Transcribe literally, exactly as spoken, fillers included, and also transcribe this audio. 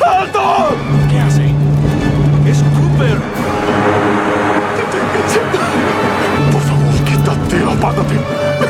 ¡Alto! ¿Qué hace? ¡Es Cooper! ¡Detente! Por favor, quítate, apágate.